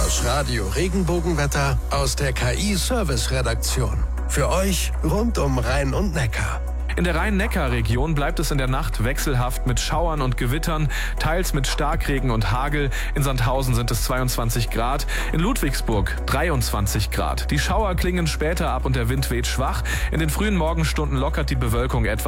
Das Radio Regenbogenwetter aus der KI-Service-Redaktion. Für euch rund um Rhein und Neckar. In der Rhein-Neckar-Region bleibt es in der Nacht wechselhaft mit Schauern und Gewittern, teils mit Starkregen und Hagel. In Sandhausen sind es 22 Grad, in Ludwigsburg 23 Grad. Die Schauer klingen später ab und der Wind weht schwach. In den frühen Morgenstunden lockert die Bewölkung etwas.